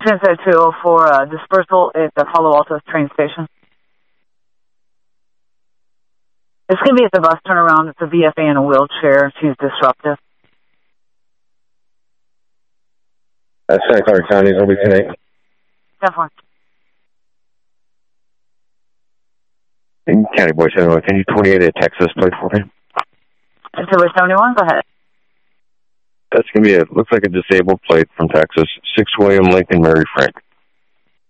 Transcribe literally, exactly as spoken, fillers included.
Transit two oh four, uh, dispersal at the Palo Alto train station. It's going to be at the bus turnaround. It's a V F A in a wheelchair. She's disruptive. Uh, Santa Clara County, O B ten eight. Definitely. County Boy seventy-one, can you twenty-eight at Texas plate for me? October seventy-one, go ahead. That's going to be a, looks like a disabled plate from Texas. six William Lincoln Mary Frank.